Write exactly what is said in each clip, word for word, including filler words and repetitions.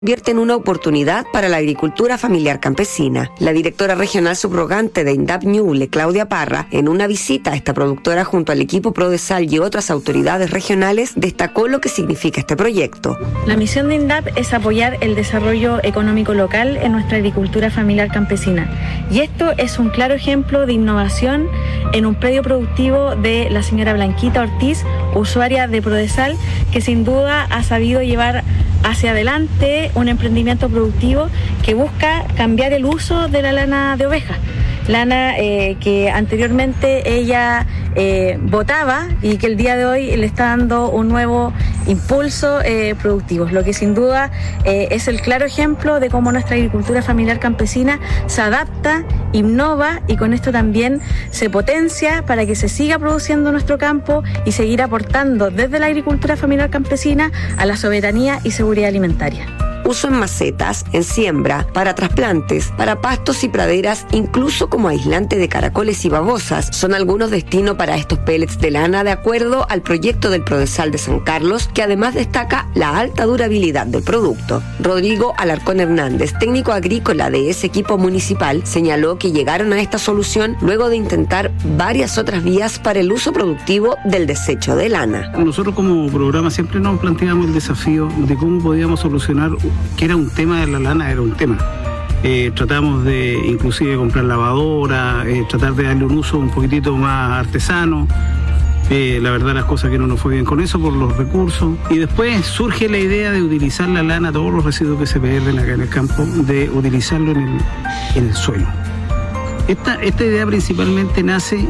convierte en una oportunidad para la agricultura familiar campesina. La directora regional subrogante de INDAP Ñuble, Claudia Parra, en una visita a esta productora junto al equipo Prodesal y otras autoridades regionales, destacó lo que significa este proyecto. La misión de INDAP es apoyar el desarrollo económico local en nuestra agricultura familiar campesina. Y esto es un claro ejemplo de innovación en un predio productivo de la señora Blanquita Ortiz, usuaria de Prodesal, que sin duda ha sabido llevar hacia adelante un emprendimiento productivo que busca cambiar el uso de la lana de oveja. Lana eh, que anteriormente ella eh, botaba y que el día de hoy le está dando un nuevo impulso eh, productivo, lo que sin duda eh, es el claro ejemplo de cómo nuestra agricultura familiar campesina se adapta, innova y con esto también se potencia para que se siga produciendo nuestro campo y seguir aportando desde la agricultura familiar campesina a la soberanía y seguridad alimentaria. Uso en macetas, en siembra, para trasplantes, para pastos y praderas, incluso como aislante de caracoles y babosas, son algunos destinos para estos pellets de lana de acuerdo al proyecto del Prodesal de San Carlos, que además destaca la alta durabilidad del producto. Rodrigo Alarcón Hernández, técnico agrícola de ese equipo municipal, señaló que llegaron a esta solución luego de intentar varias otras vías para el uso productivo del desecho de lana. Nosotros como programa siempre nos planteamos el desafío de cómo podíamos solucionar que era un tema de la lana, era un tema. Eh, tratamos de inclusive comprar lavadora, eh, tratar de darle un uso un poquitito más artesano. Eh, la verdad las cosas que no nos fue bien con eso por los recursos. Y después surge la idea de utilizar la lana, todos los residuos que se pierden acá en el campo, de utilizarlo en el, en el suelo. Esta, esta idea principalmente nace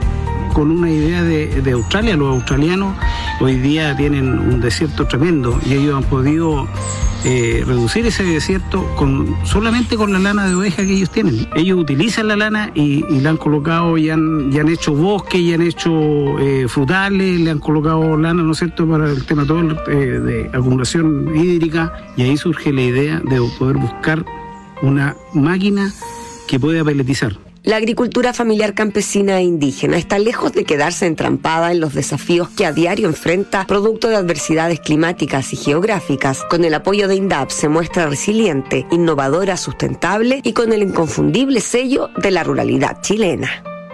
con una idea de, de Australia. Los australianos hoy día tienen un desierto tremendo y ellos han podido Eh, reducir ese desierto con solamente con la lana de oveja que ellos tienen. Ellos utilizan la lana y, y la han colocado y han, y han hecho bosques y han hecho eh, frutales, le han colocado lana, ¿no es cierto?, para el tema todo eh, de acumulación hídrica, y ahí surge la idea de poder buscar una máquina que pueda pelletizar. La agricultura familiar campesina e indígena está lejos de quedarse entrampada en los desafíos que a diario enfrenta producto de adversidades climáticas y geográficas. Con el apoyo de INDAP se muestra resiliente, innovadora, sustentable y con el inconfundible sello de la ruralidad chilena.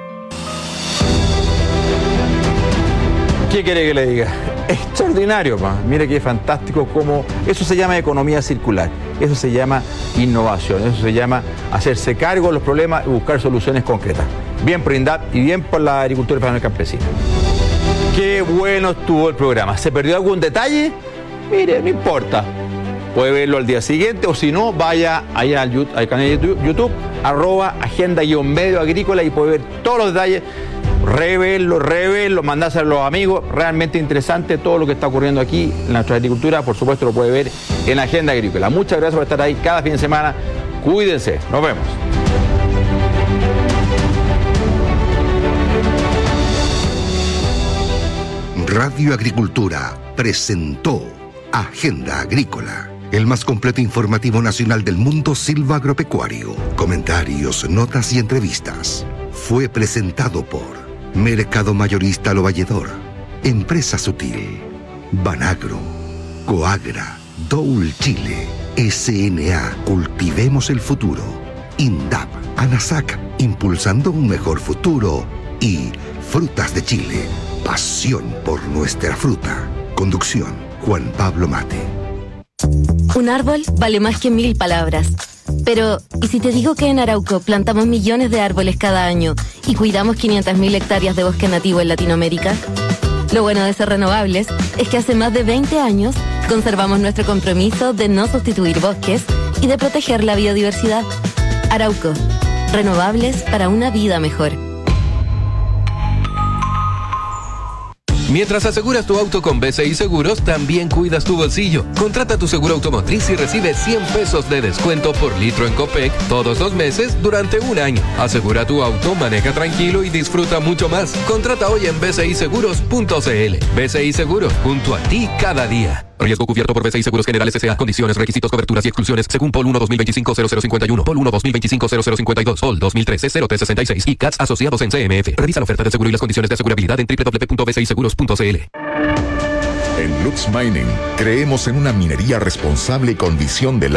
¿Qué quiere que le diga? Extraordinario, pa. Mire qué fantástico cómo... Eso se llama economía circular, eso se llama innovación, eso se llama hacerse cargo de los problemas y buscar soluciones concretas. Bien por INDAP y bien por la agricultura familiar campesina. Qué bueno estuvo el programa. ¿Se perdió algún detalle? Mire, no importa. Puede verlo al día siguiente o si no, vaya allá al, al canal de YouTube, arroba agenda-medio agrícola y puede ver todos los detalles. Reverlo, reverlo, mandárselo a los amigos. Realmente interesante todo lo que está ocurriendo aquí en nuestra agricultura. Por supuesto lo puede ver en la Agenda Agrícola. Muchas gracias por estar ahí cada fin de semana. Cuídense, nos vemos. Radio Agricultura presentó Agenda Agrícola, el más completo informativo nacional del mundo silvagropecuario. Comentarios, notas y entrevistas. Fue presentado por Mercado Mayorista Lo Valledor, Empresa Sutil, Banagro, Coagra, Doul Chile, S N A, Cultivemos el Futuro, INDAP, ANASAC, impulsando un mejor futuro y Frutas de Chile, pasión por nuestra fruta. Conducción, Juan Pablo Mate. Un árbol vale más que mil palabras. Pero, ¿y si te digo que en Arauco plantamos millones de árboles cada año y cuidamos quinientas mil hectáreas de bosque nativo en Latinoamérica? Lo bueno de ser renovables es que hace más de veinte años conservamos nuestro compromiso de no sustituir bosques y de proteger la biodiversidad. Arauco, renovables para una vida mejor. Mientras aseguras tu auto con B C I Seguros, también cuidas tu bolsillo. Contrata tu seguro automotriz y recibe cien pesos de descuento por litro en Copec todos los meses durante un año. Asegura tu auto, maneja tranquilo y disfruta mucho más. Contrata hoy en b c i seguros punto c l. B C I Seguros, junto a ti cada día. Riesgo cubierto por B C I Seguros Generales S A. Condiciones, requisitos, coberturas y exclusiones según P O L uno dos mil veinticinco cero cero cincuenta y uno, P O L uno dos mil veinticinco cero cero cincuenta y dos, P O L dos mil trece cero tres sesenta y seis y C A T S asociados en C M F. Revisa la oferta de seguro y las condiciones de asegurabilidad en w w w punto b c i seguros punto c l. En Lux Mining creemos en una minería responsable con visión de